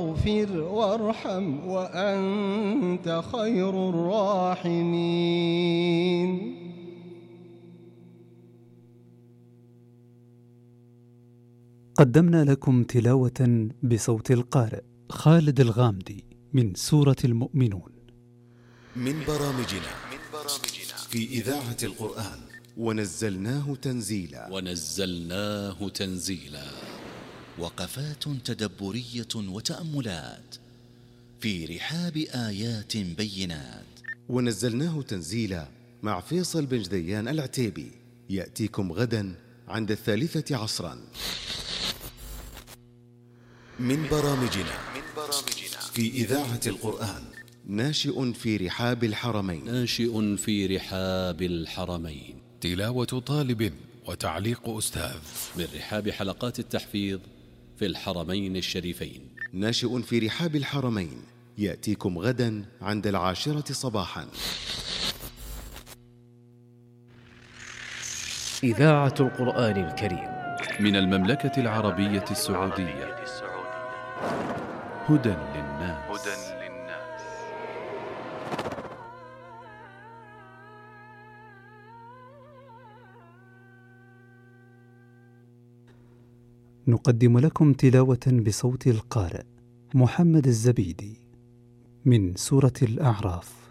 اغفر وارحم وأنت خير الراحمين. قدمنا لكم تلاوة بصوت القارئ خالد الغامدي من سورة المؤمنون من برامجنا في إذاعة القرآن. ونزلناه تنزيلا وقفات تدبرية وتأملات في رحاب آيات بينات. ونزلناه تنزيلا مع فيصل بن جديان العتيبي، يأتيكم غدا عند 3 عصرا. من برامجنا في إذاعة القرآن. ناشئ في رحاب الحرمين. تلاوة طالب وتعليق أستاذ من رحاب حلقات التحفيظ في الحرمين الشريفين. ناشئ في رحاب الحرمين، يأتيكم غدا عند 10 صباحا. إذاعة القرآن الكريم من المملكة العربية السعودية. هدى للناس. نقدم لكم تلاوة بصوت القارئ محمد الزبيدي من سورة الأعراف.